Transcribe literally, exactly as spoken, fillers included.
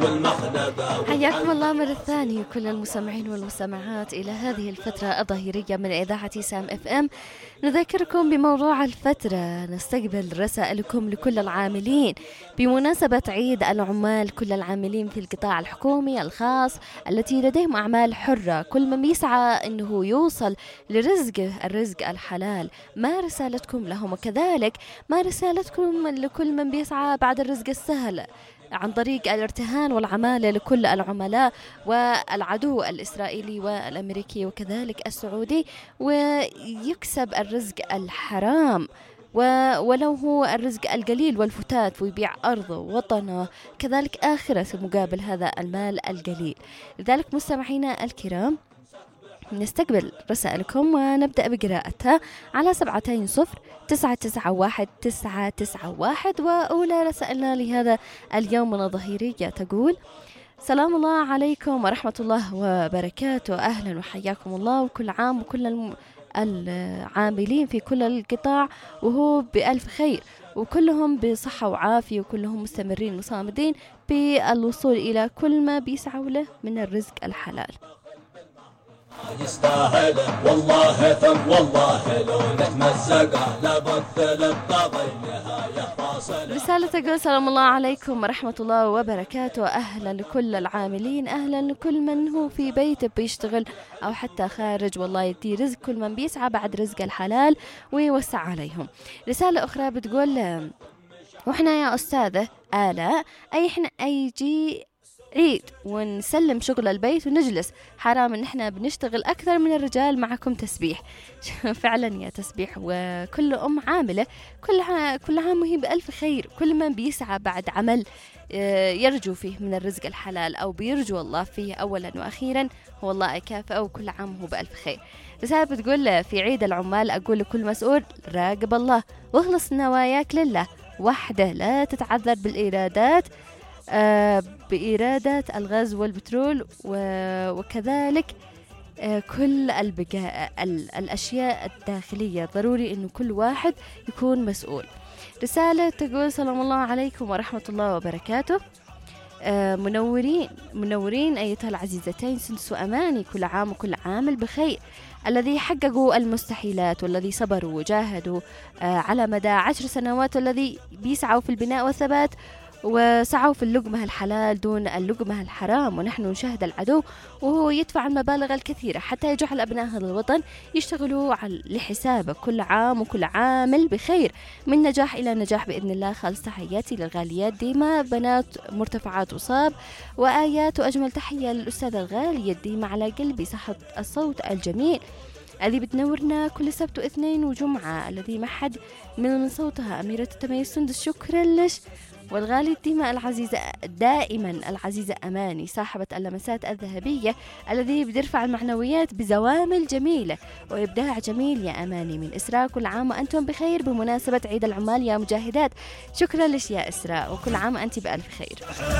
حياكم الله مرة ثانية كل المستمعين والمستمعات إلى هذه الفترة الظهيرية من إذاعة سام اف ام. نذكركم بموضوع الفترة، نستقبل رسائلكم لكل العاملين بمناسبة عيد العمال، كل العاملين في القطاع الحكومي الخاص التي لديهم أعمال حرة، كل من يسعى أنه يوصل لرزقه الرزق الحلال، ما رسالتكم لهم؟ وكذلك ما رسالتكم لكل من بيسعى بعد الرزق السهل عن طريق الارتهان والعمالة لكل العملاء والعدو الإسرائيلي والأمريكي وكذلك السعودي، ويكسب الرزق الحرام ولو هو الرزق القليل والفتات، ويبيع أرضه وطنه كذلك آخرة مقابل هذا المال القليل. لذلك مستمعينا الكرام نستقبل رسائلكم ونبدأ بقراءتها على سبعتين صفر تسعة تسعة واحد تسعة تسعة واحد. وأولى رسائلنا لهذا اليوم من الظهيرية تقول: سلام الله عليكم ورحمة الله وبركاته، أهلا وحياكم الله، وكل عام وكل الم... العاملين في كل القطاع وهو بألف خير، وكلهم بصحة وعافية، وكلهم مستمرين وصامدين بالوصول إلى كل ما بيسعوا له من الرزق الحلال. يستاهل والله ثم والله لو نتمزق لابد للطغي نهاية فاصلة. رسالة تقول: سلام الله عليكم ورحمة الله وبركاته، أهلا لكل العاملين، أهلا لكل من هو في بيته بيشتغل أو حتى خارج، والله يدي رزق كل من بيسعى بعد رزق الحلال ويوسع عليهم. رسالة أخرى بتقول: وإحنا يا أستاذة آلاء أي إحنا أيجي عيد ونسلم شغل البيت ونجلس، حرام ان احنا بنشتغل اكثر من الرجال، معكم تسبيح. فعلا يا تسبيح، وكل ام عاملة كل عام كل عام وهي بألف خير، كل من بيسعى بعد عمل يرجو فيه من الرزق الحلال او بيرجو الله فيه اولا واخيرا هو الله يكافئه، وكل عام هو بألف خير. رسالة بتقول: في عيد العمال اقول لكل مسؤول راقب الله واخلص نواياك لله وحده، لا تتعذر بالايرادات آه بإيرادات الغاز والبترول وكذلك آه كل البقاء الأشياء الداخلية، ضروري أنه كل واحد يكون مسؤول. رسالة تقول: سلام الله عليكم ورحمة الله وبركاته، آه منورين منورين أيتها العزيزتين، سلس أماني، كل عام وكل عامل بخير، الذي حققوا المستحيلات والذي صبروا وجاهدوا آه على مدى عشر سنوات، والذي بيسعوا في البناء والثبات وسعوا في اللقمة الحلال دون اللقمة الحرام، ونحن نشاهد العدو وهو يدفع المبالغ الكثيرة حتى يجعل أبناء هذا الوطن يشتغلوا لحسابه. كل عام وكل عامل بخير، من نجاح إلى نجاح بإذن الله. خالص تحياتي للغاليات ديما بنات مرتفعات وصاب وآيات، وأجمل تحية للأستاذة الغالية ديما على قلبي صحة الصوت الجميل الذي بتنورنا كل سبت واثنين وجمعة، الذي ما حد من صوتها أميرة التميز سندس، شكرا لش. والغالي الديمة العزيزة دائما العزيزة أماني صاحبة اللمسات الذهبية، الذي بيرفع المعنويات بزوامل جميلة وإبداع جميل يا أماني من إسراء. كل عام وأنتم بخير بمناسبة عيد العمال يا مجاهدات. شكرا لش يا إسراء، وكل عام وأنت بألف خير.